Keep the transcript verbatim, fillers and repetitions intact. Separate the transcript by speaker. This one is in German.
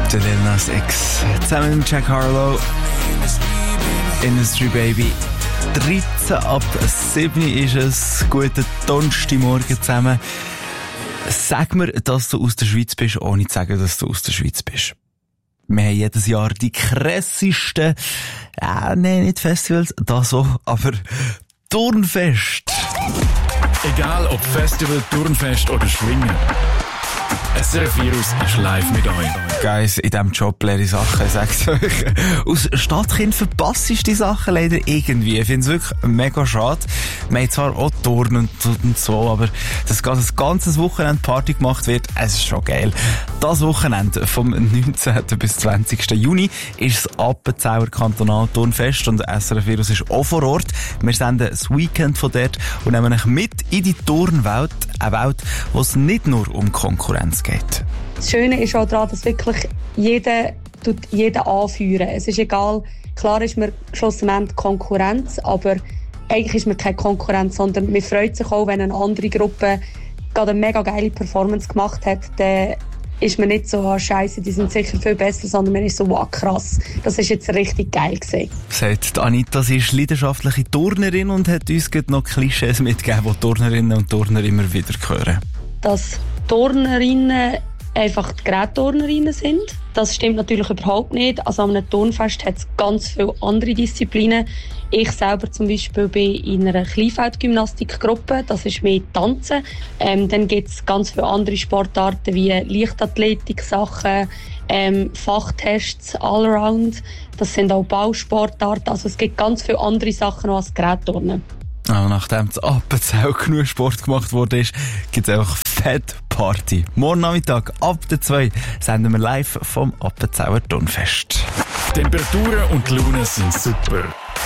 Speaker 1: Der Lil Nas X zusammen mit Jack Harlow. Industry Baby. dreizehn ab sieben ist es. Guten Donnerstagmorgen zusammen. Sag mir, dass du aus der Schweiz bist, ohne zu sagen, dass du aus der Schweiz bist. Wir haben jedes Jahr die krassesten, äh, nein, nicht Festivals, das so, aber Turnfest.
Speaker 2: Egal ob Festival, Turnfest oder Schwingen. S R F Virus ist live mit euch.
Speaker 1: Guys, in diesem Job lehre ich Sachen, ich sag's euch. Aus Stadtkind verpasst ich die Sachen leider irgendwie. Ich finde es wirklich mega schade. Wir haben zwar auch Turnen und, und so, aber dass das ganze Wochenende Party gemacht wird, es ist schon geil. Das Wochenende vom neunzehnten bis zwanzigsten Juni ist das Appenzauer Kantonal-Turnfest und S R F Virus ist auch vor Ort. Wir senden das Weekend von dort und nehmen euch mit in die Turnwelt. Eine Welt, wo es nicht nur um Konkurrenz geht.
Speaker 3: Das Schöne ist auch daran, dass wirklich jeder, tut jeden anführen. Es ist egal, klar ist man schlussendlich Konkurrenz, aber eigentlich ist man keine Konkurrenz, sondern man freut sich auch, wenn eine andere Gruppe gerade eine mega geile Performance gemacht hat, dann ist man nicht so, oh, Scheiße, die sind sicher viel besser, sondern man ist so, wow, krass, das ist jetzt richtig geil gewesen.
Speaker 1: Sagt Anita, sie ist leidenschaftliche Turnerin und hat uns noch Klischees mitgegeben, die Turnerinnen und Turner immer wieder hören.
Speaker 3: Dass Turnerinnen einfach die Gerätturnerinnen sind. Das stimmt natürlich überhaupt nicht. Also an einem Turnfest hat es ganz viele andere Disziplinen. Ich selber zum Beispiel bin in einer Kleinfeldgymnastikgruppe, das ist mehr Tanzen. Ähm, dann gibt es ganz viele andere Sportarten wie Leichtathletik-Sachen, ähm, Fachtests, Allround. Das sind auch Ballsportarten. Also es gibt ganz viele andere Sachen noch als Gerätturnen.
Speaker 1: Ah, nachdem das Appenzell genug Sport gemacht wurde, gibt es einfach Fett Party. Morgen Nachmittag ab der zwei senden wir live vom Appenzauer Turnfest.
Speaker 2: Temperaturen und die Laune sind super.